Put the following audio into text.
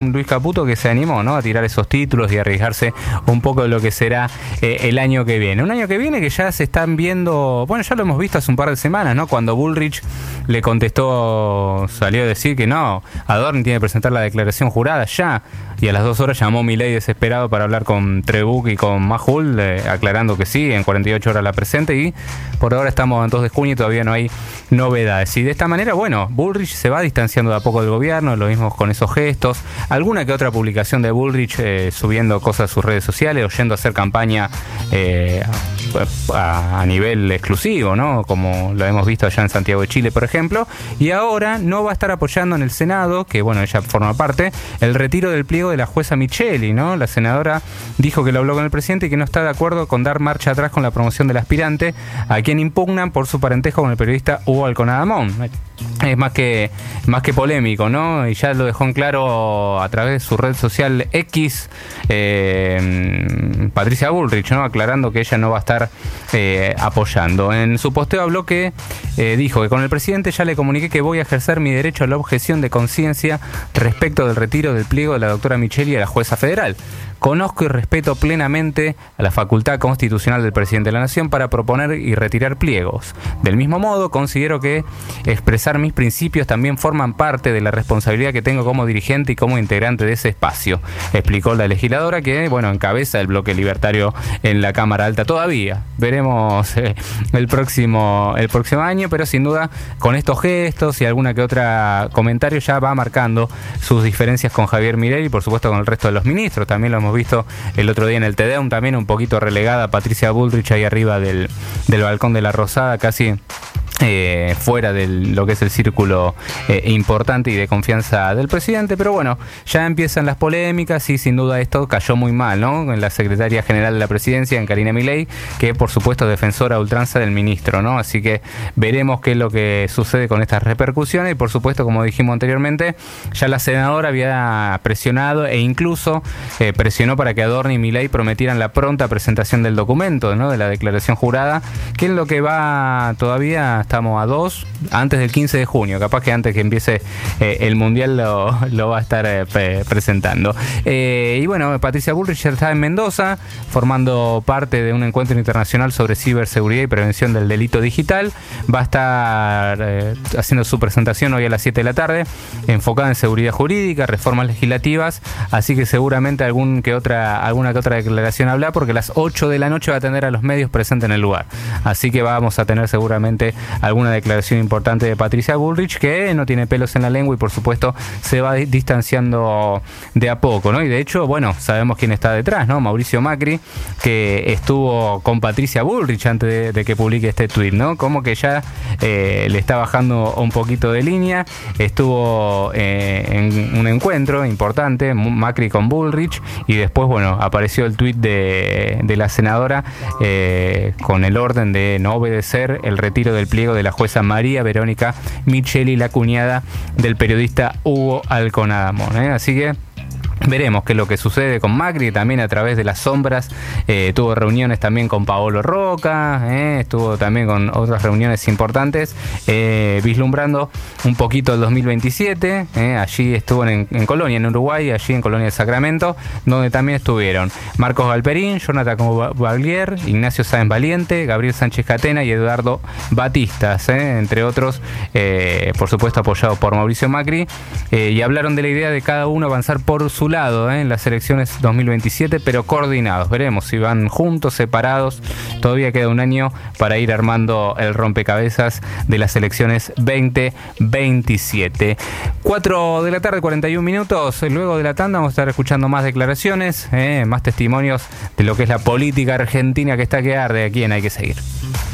Luis Caputo que se animó, ¿no?, a tirar esos títulos y arriesgarse un poco de lo que será el año que viene. Un año que viene que ya se están viendo, bueno, ya lo hemos visto hace un par de semanas, ¿no?, cuando Bullrich le contestó, salió a decir que no, Adorni tiene que presentar la declaración jurada ya, y a las 2 horas llamó Milei desesperado para hablar con Trebuch y con Majul, aclarando que sí, en 48 horas la presente, y por ahora estamos en 2 de junio y todavía no hay novedades. Y de esta manera, bueno, Bullrich se va distanciando de a poco del gobierno, lo mismo con esos gestos, alguna que otra publicación de Bullrich subiendo cosas a sus redes sociales, o yendo a hacer campaña a nivel exclusivo, ¿no?, como lo hemos visto allá en Santiago de Chile, por ejemplo, y ahora no va a estar apoyando en el Senado, que bueno, ella forma parte, el retiro del pliego de la jueza Micheli, ¿no? La senadora dijo que lo habló con el presidente y que no está de acuerdo con dar marcha atrás con la promoción del aspirante, a quien impugnan por su parentesco con el periodista Hugo Alconadamón. Es más que polémico, ¿no? Y ya lo dejó en claro a través de su red social X, Patricia Bullrich, ¿no?, aclarando que ella no va a estar apoyando. En su posteo habló que dijo que con el presidente ya le comuniqué que voy a ejercer mi derecho a la objeción de conciencia respecto del retiro del pliego de la doctora Micheli a la jueza federal. Conozco y respeto plenamente a la facultad constitucional del presidente de la Nación para proponer y retirar pliegos. Del mismo modo, considero que expresar mis principios también forman parte de la responsabilidad que tengo como dirigente y como integrante de ese espacio, explicó la legisladora que, bueno, encabeza el bloque libertario en la Cámara Alta todavía. Veremos el próximo año, pero sin duda con estos gestos y alguna que otra comentario ya va marcando sus diferencias con Javier Milei y por supuesto con el resto de los ministros. También lo hemos visto el otro día en el Tedeum, también un poquito relegada Patricia Bullrich ahí arriba del balcón de la Rosada, casi fuera de lo que es el círculo importante y de confianza del presidente. Pero bueno, ya empiezan las polémicas y sin duda esto cayó muy mal, ¿no?, en la secretaria general de la presidencia, en Karina Milei, que por supuesto defensora a ultranza del ministro, ¿no? Así que veremos qué es lo que sucede con estas repercusiones. Y por supuesto, como dijimos anteriormente, ya la senadora había presionado e incluso presionó para que Adorni y Milei prometieran la pronta presentación del documento, ¿no?, de la declaración jurada, que es lo que va todavía. Estamos a 2, antes del 15 de junio, capaz que antes que empiece el Mundial lo va a estar presentando. Y bueno, Patricia Bullrich ya está en Mendoza, formando parte de un encuentro internacional sobre ciberseguridad y prevención del delito digital. Va a estar haciendo su presentación hoy a las 7 de la tarde, enfocada en seguridad jurídica, reformas legislativas, así que seguramente alguna que otra declaración habla, porque a las 8 de la noche va a atender a los medios presentes en el lugar. Así que vamos a tener seguramente alguna declaración importante de Patricia Bullrich, que no tiene pelos en la lengua y por supuesto se va distanciando de a poco, ¿no? Y de hecho, bueno, sabemos quién está detrás, ¿no? Mauricio Macri, que estuvo con Patricia Bullrich antes de que publique este tuit, ¿no? Como que ya le está bajando un poquito de línea. Estuvo en un encuentro importante, Macri con Bullrich, y después, bueno, apareció el tuit de la senadora con el orden de no obedecer el retiro del pliego de la jueza María Verónica Micheli, la cuñada del periodista Hugo Alconadamón, Así que veremos qué es lo que sucede con Macri, también a través de las sombras. Tuvo reuniones también con Paolo Roca, estuvo también con otras reuniones importantes, vislumbrando un poquito el 2027. Allí estuvo en Colonia, en Uruguay, allí en Colonia del Sacramento, donde también estuvieron Marcos Galperín, Jonathan Baglier, Ignacio Sáenz Valiente, Gabriel Sánchez Catena y Eduardo Batistas, entre otros, por supuesto apoyados por Mauricio Macri, y hablaron de la idea de cada uno avanzar por su lado en las elecciones 2027, pero coordinados. Veremos si van juntos, separados. Todavía queda un año para ir armando el rompecabezas de las elecciones 2027. 4 de la tarde, 41 minutos. Luego de la tanda vamos a estar escuchando más declaraciones, más testimonios de lo que es la política argentina que está que arde aquí en Hay que Seguir.